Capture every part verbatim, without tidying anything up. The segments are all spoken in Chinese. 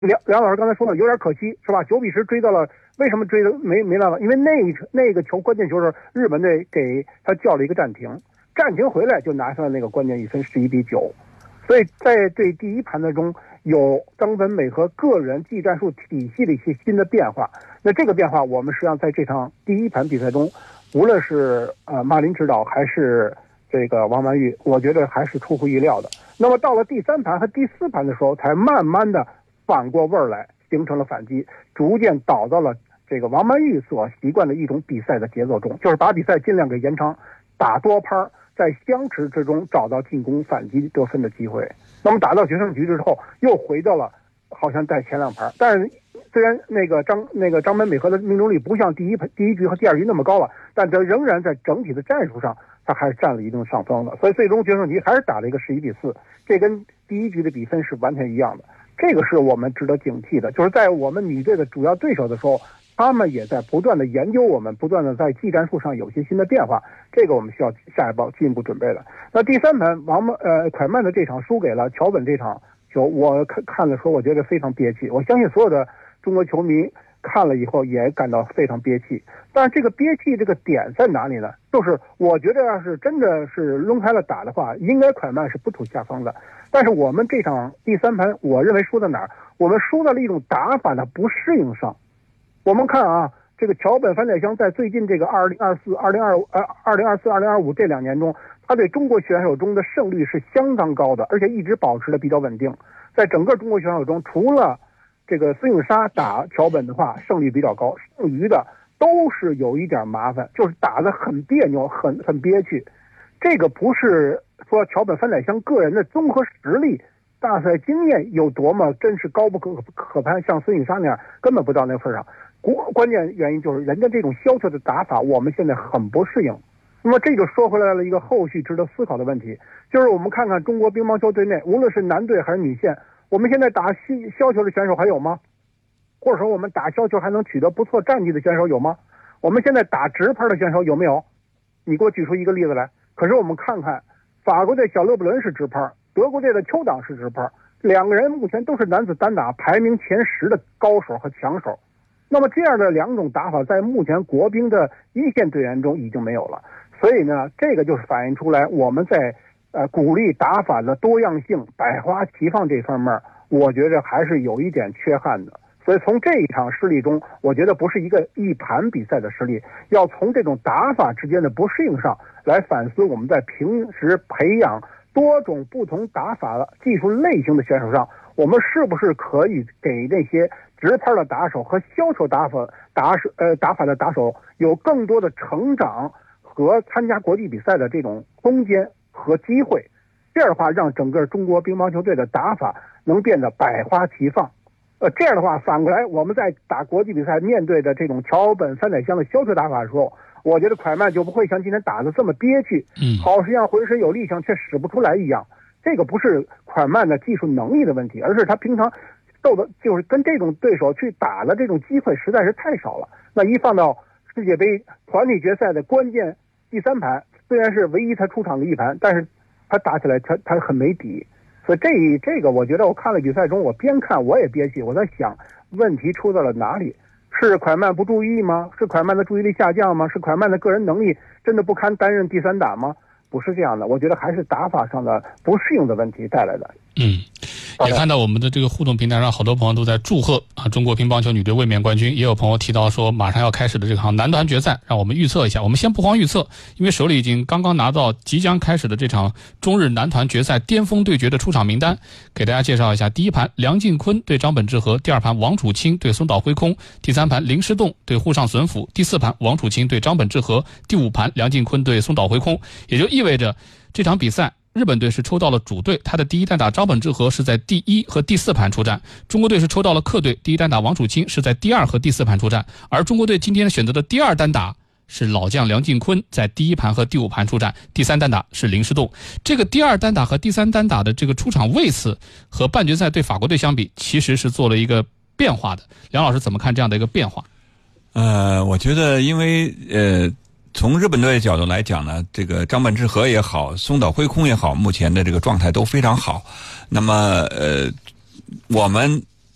梁梁老师刚才说的有点可惜，是吧？九比十追到了，为什么追的没没办法？因为那一那个球关键球是日本队给他叫了一个暂停，暂停回来就拿下了那个关键一分，十一比九。所以在对第一盘的中有张本美和个人技战术体系的一些新的变化。那这个变化，我们实际上在这场第一盘比赛中，无论是呃马林指导还是这个王曼玉，我觉得还是出乎意料的。那么到了第三盘和第四盘的时候，才慢慢的反过味儿来，形成了反击，逐渐导到了这个王曼玉所习惯的一种比赛的节奏中，就是把比赛尽量给延长，打多拍，在相持之中找到进攻反击得分的机会。那么打到决胜局之后，又回到了好像在前两盘，但是虽然那个张那个张本美和的命中率不像第一第一局和第二局那么高了，但这仍然在整体的战术上，他还是占了一定上风的。所以最终决胜局还是打了一个十一比四，这跟第一局的比分是完全一样的。这个是我们值得警惕的，就是在我们女队的主要对手的时候，他们也在不断的研究我们，不断的在技战术上有些新的变化，这个我们需要下一步进一步准备的。那第三盘王曼呃蒯曼的这场输给了桥本这场球，我看看的时候我觉得非常憋气，我相信所有的中国球迷看了以后也感到非常憋气。但是这个憋气这个点在哪里呢？就是我觉得要是真的是抡开了打的话，应该蒯曼是不吐下风的。但是我们这场第三盘，我认为输在哪儿？我们输在了一种打法的不适应上。我们看啊，这个桥本反宰乡在最近这个二零二四、二零二呃二零二四、二零二五这两年中，他对中国选手中的胜率是相当高的，而且一直保持的比较稳定。在整个中国选手中，除了这个孙颖莎打桥本的话，胜率比较高，剩余的都是有一点麻烦，就是打得很别扭，很很憋屈。这个不是说桥本反宰乡个人的综合实力、大赛经验有多么真是高不可可攀，像孙颖莎那样根本不到那份上。关键原因就是人家这种消极的打法，我们现在很不适应。那么这就说回来了一个后续值得思考的问题，就是我们看看中国乒乓球队内，无论是男队还是女线，我们现在打削球的选手还有吗？或者说我们打削球还能取得不错战绩的选手有吗？我们现在打直拍的选手有没有？你给我举出一个例子来。可是我们看看，法国队小勒布伦是直拍，德国队的邱党是直拍，两个人目前都是男子单打排名前十的高手和强手。那么这样的两种打法在目前国乒的一线队员中已经没有了，所以呢，这个就是反映出来我们在呃鼓励打法的多样性、百花齐放这方面，我觉得还是有一点缺憾的。所以从这一场失利中，我觉得不是一个一盘比赛的失利，要从这种打法之间的不适应上来反思我们在平时培养多种不同打法技术类型的选手上，我们是不是可以给那些直拍的打手和削球打法打手呃打法的打手有更多的成长和参加国际比赛的这种空间和机会，这样的话让整个中国乒乓球队的打法能变得百花齐放。呃，这样的话反过来我们在打国际比赛面对的这种桥本反宰乡的削球打法的时候，我觉得蒯曼就不会像今天打的这么憋屈， 嗯， 好像浑身有力量却使不出来一样。这个不是蒯曼的技术能力的问题，而是他平常受的就是跟这种对手去打的这种机会实在是太少了。那一放到世界杯团体决赛的关键第三盘，虽然是唯一他出场的一盘，但是他打起来他他很没底。所以这这个我觉得我看了比赛中，我边看我也憋气，我在想问题出在了哪里？是蒯曼不注意吗？是蒯曼的注意力下降吗？是蒯曼的个人能力真的不堪担任第三打吗？不是这样的，我觉得还是打法上的不适应的问题带来的。 嗯，也看到我们的这个互动平台上，好多朋友都在祝贺啊中国乒乓球女队卫冕冠军。也有朋友提到说，马上要开始的这场男团决赛，让我们预测一下。我们先不慌预测，因为手里已经刚刚拿到即将开始的这场中日男团决赛巅峰对决的出场名单，给大家介绍一下。第一盘梁靖昆对张本智和，第二盘王楚钦对松岛辉空，第三盘林诗栋对沪上隼辅，第四盘王楚钦对张本智和，第五盘梁靖昆对松岛辉空。也就意味着这场比赛日本队是抽到了主队，他的第一单打张本智和是在第一和第四盘出战，中国队是抽到了客队，第一单打王楚钦是在第二和第四盘出战，而中国队今天选择的第二单打是老将梁靖昆，在第一盘和第五盘出战，第三单打是林诗栋。这个第二单打和第三单打的这个出场位次和半决赛对法国队相比，其实是做了一个变化的。梁老师怎么看这样的一个变化？ 呃，我觉得因为呃。从日本队的角度来讲呢，这个张本智和也好，松岛辉空也好，目前的这个状态都非常好。那么，呃，我们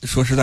说实在。